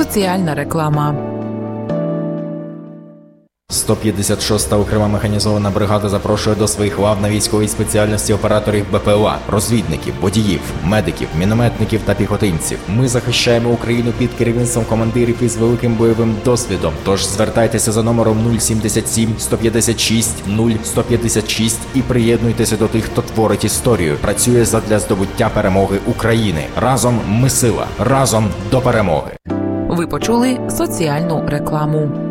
Соціальна реклама. 156-та окрема механізована бригада запрошує до своїх лав на військовій спеціальності операторів БПЛА, розвідників, водіїв, медиків, мінометників та піхотинців. Ми захищаємо Україну під керівництвом командирів із великим бойовим досвідом. Тож звертайтеся за номером 077 156 0156 і приєднуйтеся до тих, хто творить історію, працює задля здобуття перемоги України. Разом ми сила, разом до перемоги. Ви почули соціальну рекламу.